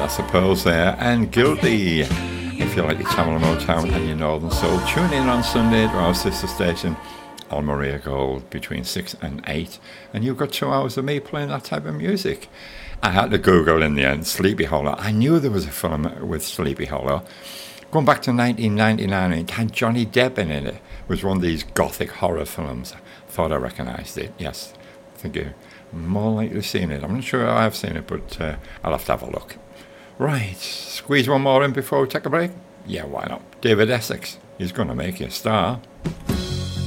Pearls there, and Guilty. If you like your Tamil Motown and your Northern Soul, tune in on Sunday to our sister station, on Maria Gold, between 6 and 8, and you've got 2 hours of me playing that type of music. I had to Google in the end, Sleepy Hollow. I knew there was a film with Sleepy Hollow. Going back to 1999, it had Johnny Depp in it. It was one of these gothic horror films. Thought I recognised it, yes. I think you're more likely seen it. I'm not sure I have seen it, but I'll have to have a look. Right, squeeze one more in before we take a break? Yeah, why not? David Essex, he's going to make you a star.